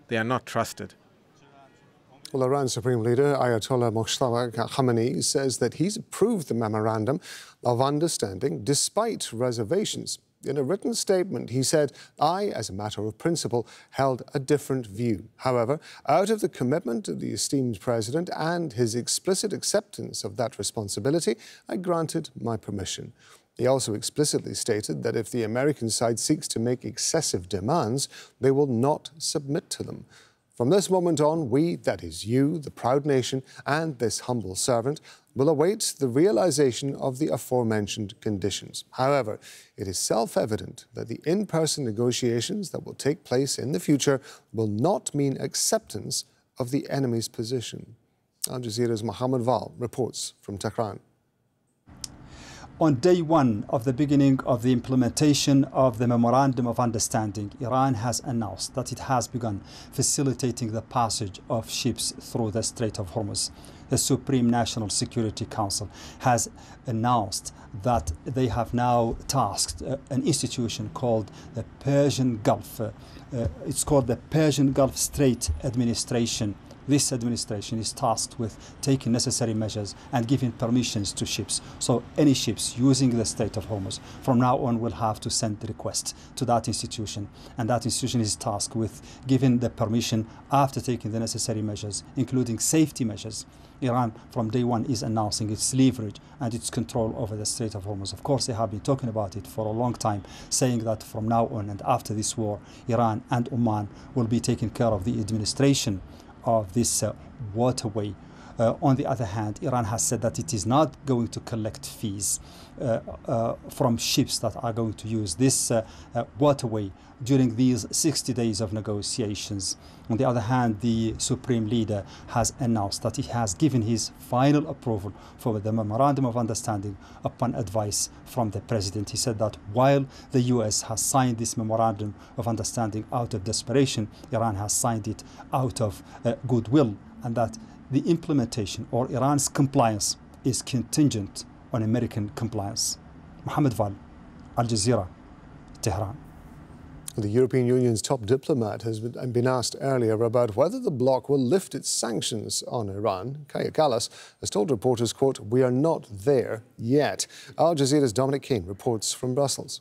they are not trusted. Well, Iran's Supreme Leader Ayatollah Mojtaba Khamenei says that he's approved the Memorandum of Understanding despite reservations. In a written statement, he said, "I, as a matter of principle, held a different view. However, out of the commitment of the esteemed president and his explicit acceptance of that responsibility, I granted my permission." He also explicitly stated that if the American side seeks to make excessive demands, they will not submit to them. From this moment on, we, that is you, the proud nation, and this humble servant, will await the realization of the aforementioned conditions. However, it is self-evident that the in-person negotiations that will take place in the future will not mean acceptance of the enemy's position. Al Jazeera's Mohammed Val reports from Tehran. On day one of the beginning of the implementation of the Memorandum of Understanding, Iran has announced that it has begun facilitating the passage of ships through the Strait of Hormuz. The Supreme National Security Council has announced that they have now tasked an institution called the Persian Gulf. It's called the Persian Gulf Strait Administration. This administration is tasked with taking necessary measures and giving permissions to ships. So any ships using the Strait of Hormuz from now on will have to send the request to that institution. And that institution is tasked with giving the permission after taking the necessary measures, including safety measures. Iran, from day one, is announcing its leverage and its control over the Strait of Hormuz. Of course, they have been talking about it for a long time, saying that from now on and after this war, Iran and Oman will be taking care of the administration of this waterway. On the other hand, Iran has said that it is not going to collect fees from ships that are going to use this waterway during these 60 days of negotiations. On the other hand, the Supreme Leader has announced that he has given his final approval for the Memorandum of Understanding upon advice from the President. He said that while the US has signed this Memorandum of Understanding out of desperation, Iran has signed it out of goodwill, and that the implementation or Iran's compliance is contingent on American compliance. Mohammed Val, Al Jazeera, Tehran. The European Union's top diplomat has been asked earlier about whether the bloc will lift its sanctions on Iran. Kaya Kallas has told reporters, quote, "We are not there yet." Al Jazeera's Dominic Kane reports from Brussels.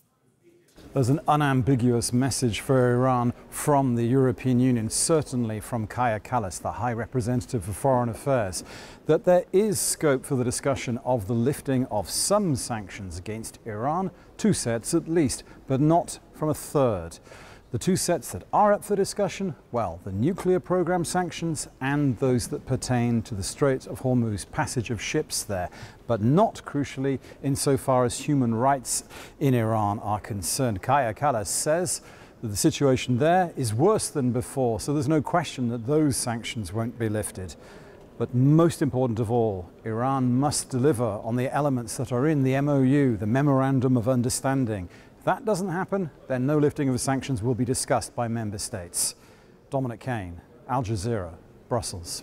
There's an unambiguous message for Iran from the European Union, certainly from Kaya Kallas, the High Representative for Foreign Affairs, that there is scope for the discussion of the lifting of some sanctions against Iran, 2 sets at least, but not from a third. The 2 sets that are up for discussion, well, the nuclear program sanctions and those that pertain to the Strait of Hormuz, passage of ships there, but not crucially insofar as human rights in Iran are concerned. Kaya Kallas says that the situation there is worse than before, so there's no question that those sanctions won't be lifted. But most important of all, Iran must deliver on the elements that are in the MOU, the Memorandum of Understanding. If that doesn't happen, then no lifting of the sanctions will be discussed by member states. Dominic Kane, Al Jazeera, Brussels.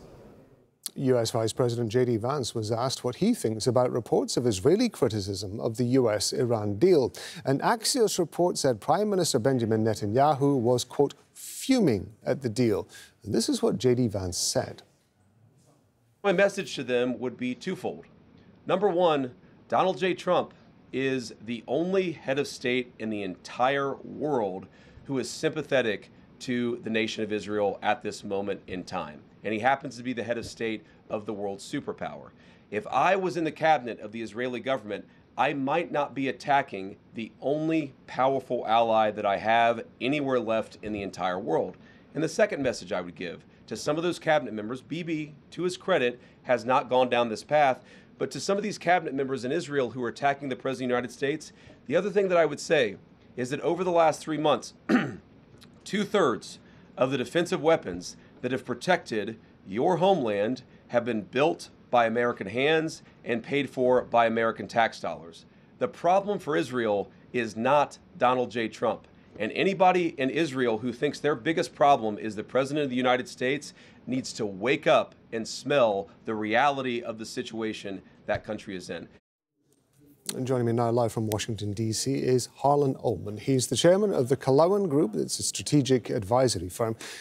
US Vice President J.D. Vance was asked what he thinks about reports of Israeli criticism of the US-Iran deal. An Axios report said Prime Minister Benjamin Netanyahu was, quote, fuming at the deal. And this is what J.D. Vance said. My message to them would be twofold. Number one, Donald J. Trump is the only head of state in the entire world who is sympathetic to the nation of Israel at this moment in time. And he happens to be the head of state of the world's superpower. If I was in the cabinet of the Israeli government, I might not be attacking the only powerful ally that I have anywhere left in the entire world. And the second message I would give to some of those cabinet members, Bibi, to his credit, has not gone down this path, but to some of these cabinet members in Israel who are attacking the President of the United States, the other thing that I would say is that over the last 3 months, 2/3 of the defensive weapons that have protected your homeland have been built by American hands and paid for by American tax dollars. The problem for Israel is not Donald J. Trump. And anybody in Israel who thinks their biggest problem is the President of the United States needs to wake up and smell the reality of the situation that country is in. And joining me now live from Washington, D.C. is Harlan Ullman. He's the chairman of the Kalawan Group. It's a strategic advisory firm.